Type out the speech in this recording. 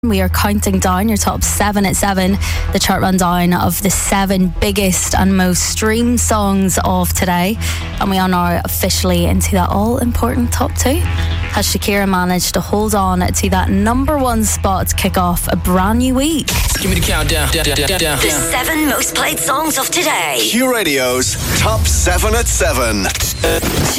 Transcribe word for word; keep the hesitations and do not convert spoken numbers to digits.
We are counting down your top seven at seven, the chart rundown of the seven biggest and most streamed songs of today. And we are now officially into that all-important top two. Has Shakira managed to hold on to that number one spot to kick off a brand new week? Give me the countdown. Down, down, down, down. The seven most played songs of today. Q Radio's top seven at seven. Two.